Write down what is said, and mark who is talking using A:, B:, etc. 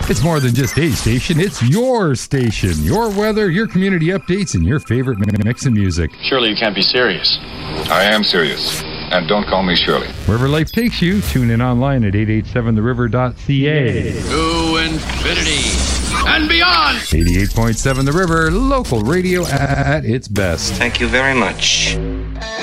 A: It's more than just a station, it's your station. Your weather, your community updates, and your favorite mix of music.
B: Surely you can't be serious.
C: I am serious. And don't call me Shirley.
A: Wherever life takes you, tune in online at 887theriver.ca.
D: To infinity and beyond!
A: 88.7 The River, local radio at its best.
E: Thank you very much.